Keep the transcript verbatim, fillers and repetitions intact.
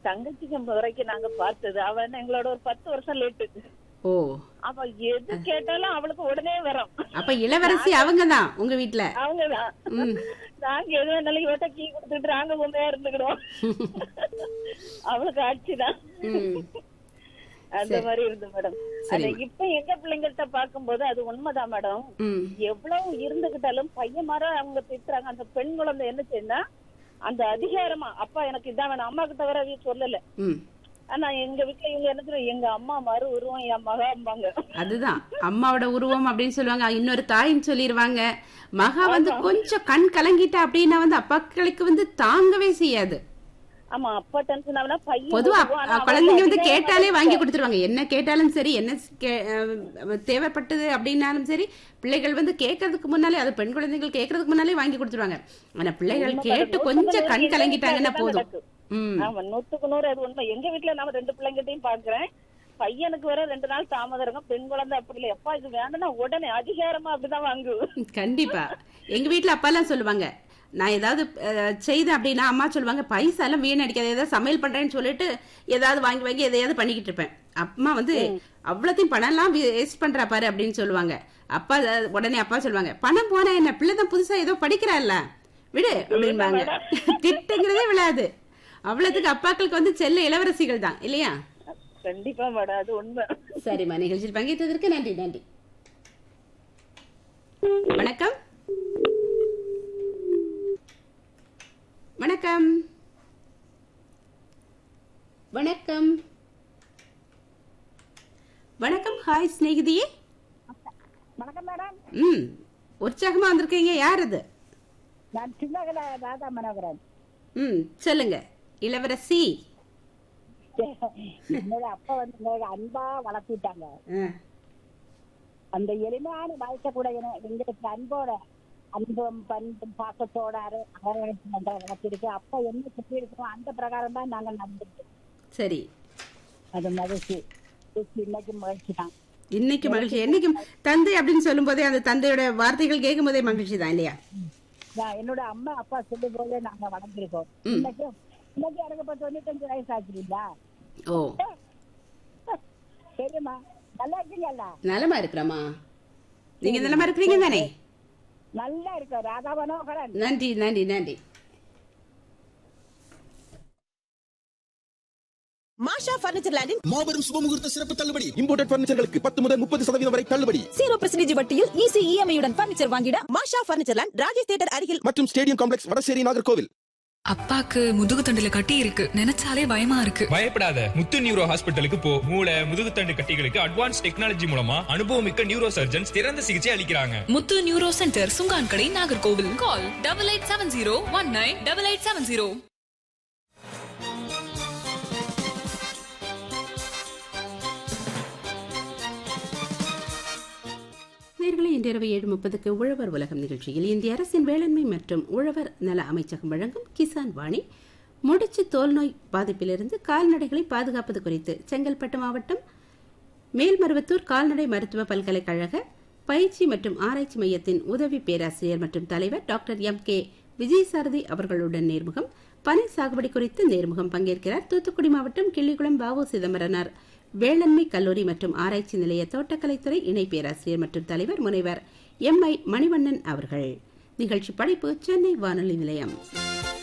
தங்கச்சிக்கு வரைக்கும் நாங்க பார்த்தது. அவன் எங்களோட ஒரு பத்து வருஷம் லேட்டு. ஓ, அவ எது கேட்டாலும் அவளுக்கு உடனே வரும். அப்ப இளவரசி அவங்கதான் உங்க வீட்டுல. அவங்கதான். நாங்க எது வேணாலும் இவட்ட கீ கொடுத்துட்டு நாங்க உண்மையா இருந்துக்கிடுவோம். அவளுக்கு ஆட்சிதான். அந்த மாதிரி இருந்து மேடம். இப்ப எங்க பிள்ளைங்கள்ட்ட பாக்கும்போது அது உண்மைதான் மேடம். எவ்வளவு இருந்துகிட்டாலும் பையன் மாற அவங்க திட்டுறாங்க. அந்த பெண் குழந்தை என்ன செய்யணும், அந்த அதிகாரமா அப்பா எனக்கு இதான் வேணும், அம்மா கிட்ட வர சொல்லல. ஆனா எங்க வீட்டுல இவங்க என்ன சொல்லுவாங்க, எங்க அம்மா மறு உருவம் என் மகாம்பாங்க. அதுதான் அம்மாவோட உருவம் அப்படின்னு சொல்லுவாங்க. இன்னொரு தாயின்னு சொல்லிருவாங்க. மகா வந்து கொஞ்சம் கண் கலங்கிட்டா அப்படின்னா வந்து அப்பாக்களுக்கு வந்து தாங்கவே செய்யாது. ஆமா, அப்பா டென்ஷன் ஆகுனா பையன். பொதுவா குழந்தைங்க வந்து கேட்டாலே வாங்கி கொடுத்துருவாங்க. என்ன கேட்டாலும் சரி, என்ன தேவைப்பட்டது அப்படின்னாலும் சரி, பிள்ளைகள் வந்து கேட்கறதுக்கு முன்னாலே, அது பெண் குழந்தைகள் கேட்கறதுக்கு முன்னாலே வாங்கி கொடுத்துருவாங்க. ஆனா பிள்ளைகள் கேட்டு கொஞ்சம் கண் கலங்கிட்டாங்கன்னா போதும். ஆமா, நூத்துக்கு நூறு அது உண்மை. எங்க வீட்டுல நாம ரெண்டு பிள்ளைங்கிட்டையும் பாக்குறேன். பையனுக்கு வர ரெண்டு நாள் தாமதம் இருக்கும். பெண் குழந்தை அப்படி இல்லை, எப்பா இது வேணும்னா உடனே அதிகாரமா அப்படிதான் வாங்குவோம். கண்டிப்பா. எங்க வீட்டுல அப்பா எல்லாம் சொல்லுவாங்க, நான் ஏதாவது செய்தேன் அப்படின்னா அம்மா சொல்லுவாங்க, பைசா எல்லாம் வீணடிக்காத, ஏதாவது சமையல் பண்றேன்னு சொல்லிட்டு ஏதாவது வாங்கி வாங்கி எதையாவது பண்ணிக்கிட்டு இருப்பேன். அம்மா வந்து அவ்வளோத்தையும் பணம் எல்லாம் வேஸ்ட் பண்றா பாரு அப்படின்னு சொல்லுவாங்க. அப்பா உடனே அப்பா சொல்லுவாங்க, பணம் போனா என்ன, பிள்ளைதான் புதுசா ஏதோ படிக்கிறாள்ல விடு அப்படின்பாங்க. திட்டுங்கிறதே விழாது. அவ்வளவுக்கு அப்பாக்களுக்கு வந்து செல்ல இளவரசிகள் தான் இல்லையா? கண்டிப்பா மேடம், அது உண்மை. சரிம்மா, நிகழ்ச்சியில் பங்கேற்றதற்கு நன்றி. நன்றி. வணக்கம். வணக்கம். வணக்கம். வணக்கம். ஹாய் ஸ்நேகிதியே. வணக்கம் மேடம். ம், உற்சாகமா வந்திருக்கீங்க. யார் அது? நான் சின்னகல ராதா மனோகரன். ம், சொல்லுங்க இளவரசி. என்னோட அப்பா வந்து அன்பா வளர்த்துட்டாங்க. அந்த எளிமையான வாழ்க்கை கூட எங்களுக்கு அன்போட அன்பும் பண்பும் பாசத்தோட வளர்த்திருக்கு. அப்பா என்ன சுற்றி இருக்கோம் அந்த பிரகாரம் தான் நாங்க நடந்துருக்கோம். சரி, அது மகிழ்ச்சி. இன்னைக்கு மகிழ்ச்சி தான். இன்னைக்கு மகிழ்ச்சி. என்னைக்கும் தந்தை அப்படின்னு சொல்லும் போதே அந்த தந்தையோட வார்த்தைகள் கேட்கும் போதே மகிழ்ச்சி தான் இல்லையா? என்னோட அம்மா அப்பா சொல்லும் போதே நாங்க வளர்ந்துருக்கோம். இன்னைக்கு இன்னைக்கு எனக்கு இப்ப தொண்ணூத்தஞ்சு வயசு ஆச்சுங்களா? ஓ, சரிம்மா. நல்லா இருக்கீங்கல்ல? நலமா இருக்கிறமா. நீங்க நலமா இருக்கிறீங்க தானே? நல்லா இருக்க ராதா மனோகரன். நன்றி நன்றி நன்றி. மாஷா பர்னிச்சர் லேண்டின் மாபெரும் சுபமுகூர்த்த சிறப்பு தள்ளுபடி. இம்போர்ட்டட் பர்னிச்சர்களுக்கு பத்து முதல் முப்பது சதவீதம் வரை தள்ளுபடி. ஜீரோ பர்சன்டேஜ் வட்டியில் ஈஸி இஎம்ஐ உடன் பர்னிச்சர் வாங்கிட மாஷா பர்னிச்சர் லேண்ட், ராஜேஷ் தியேட்டர் அருகில் மற்றும் ஸ்டேடியம் காம்ப்ளெக்ஸ், வடசேரி, நாகர்கோவில். அப்பாக்கு முதுகு தண்டுல கட்டி இருக்கு, நினைச்சாலே பயமா இருக்கு. பயப்படாத, முத்து நியூரோ ஹாஸ்பிட்டலுக்கு போ. மூளை முதுகுத்தண்டு கட்டிகளுக்கு அட்வான்ஸ் டெக்னாலஜி மூலமா அனுபவமிக்க நியூரோ சர்ஜன்ஸ் சிறந்த சிகிச்சை அளிக்கிறாங்க. முத்து neuro centre, Chunkankadai, Nagercoil. Call double eight seven zero one nine double eight seven zero. நேயர்களே, இன்றிரவு ஏழு முப்பதுக்கு உழவர் உலகம் நிகழ்ச்சியில் இந்திய அரசின் வேளாண்மை மற்றும் உழவர் நல அமைச்சகம் வழங்கும் கிசான் வாணி, முடிச்சு தோல் நோய் பாதிப்பிலிருந்து கால்நடைகளை பாதுகாப்பது குறித்து செங்கல்பட்டு மாவட்டம் மேல்மருவத்தூர் கால்நடை மருத்துவ பல்கலைக்கழக பயிற்சி மற்றும் ஆராய்ச்சி மையத்தின் உதவி பேராசிரியர் மற்றும் தலைவர் டாக்டர் எம் கே விஜயசாரதி அவர்களுடன் நேர்முகம். பனை சாகுபடி குறித்து நேர்முகம் பங்கேற்கிறார் தூத்துக்குடி மாவட்டம் கிள்ளிக்குளம் பாவு சிதம்பரனார் வேளாண்மை கல்லூரி மற்றும் ஆராய்ச்சி நிலைய தோட்டக்கலைத்துறை இணை பேராசிரியர் மற்றும் தலைவர் முனைவர் எம் ஐ மணிவண்ணன் அவர்கள். நிகழ்ச்சி படைப்பு சென்னை வானொலி நிலையம்.